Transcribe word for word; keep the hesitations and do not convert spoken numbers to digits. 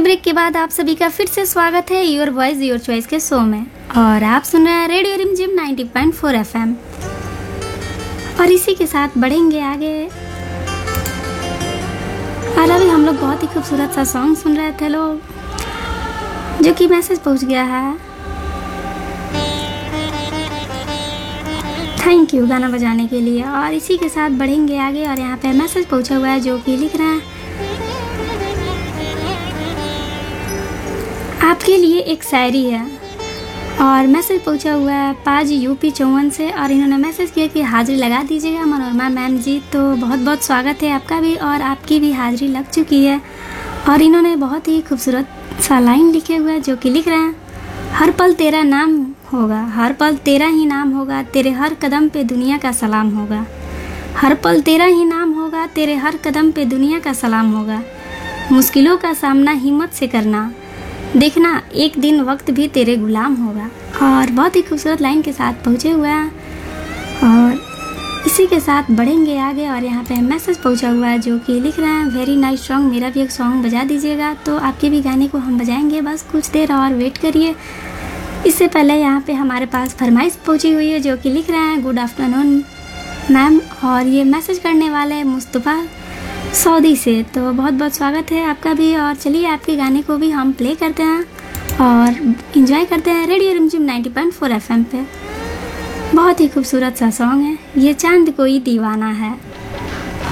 Break के बाद आप सभी का फिर से स्वागत है योर वॉइस योर चॉइस के शो में। और आप सुन रहे हैं रेडियो रिमझिम नाइंटी पॉइंट फोर एफएम। और इसी के साथ बढ़ेंगे आगे। और अभी हम लोग बहुत ही खूबसूरत सा सॉन्ग सुन रहे थे लोग, जो कि मैसेज पहुंच गया है। थैंक यू गाना बजाने के लिए। और इसी के साथ बढ़ेंगे आगे। और यहाँ पे मैसेज पहुंचा हुआ है जो कि लिख रहे हैं, आपके लिए एक शायरी है। और मैसेज पहुंचा हुआ है पाज यूपी चौवन से। और इन्होंने मैसेज किया कि हाजिरी लगा दीजिएगा मनोरमा मैम जी। तो बहुत बहुत स्वागत है आपका भी, और आपकी भी हाजिरी लग चुकी है। और इन्होंने बहुत ही खूबसूरत सा लाइन लिखे हुए हैं जो कि लिख रहे हैं, हर पल तेरा नाम होगा, हर पल तेरा ही नाम होगा, तेरे हर कदम पे दुनिया का सलाम होगा। हर पल तेरा ही नाम होगा, तेरे हर कदम पे दुनिया का सलाम होगा। मुश्किलों का सामना हिम्मत से करना, देखना एक दिन वक्त भी तेरे गुलाम होगा। और बहुत ही खूबसूरत लाइन के साथ पहुँचे हुए हैं। और इसी के साथ बढ़ेंगे आगे। और यहाँ पे मैसेज पहुँचा हुआ है जो कि लिख रहे हैं, वेरी नाइस सॉन्ग, मेरा भी एक सॉन्ग बजा दीजिएगा। तो आपके भी गाने को हम बजाएंगे, बस कुछ देर और वेट करिए। इससे पहले यहाँ पे हमारे पास फरमाइश पहुँची हुई है जो कि लिख रहे हैं, गुड आफ्टरनून मैम। और ये मैसेज करने वाले मुस्तफ़ा सऊदी से। तो बहुत बहुत स्वागत है आपका भी। और चलिए आपके गाने को भी हम प्ले करते हैं और इन्जॉय करते हैं रेडियो रिमझिम नाइंटी पॉइंट फोर एफएम पे। बहुत ही खूबसूरत सा सॉन्ग है ये, चांद कोई दीवाना है।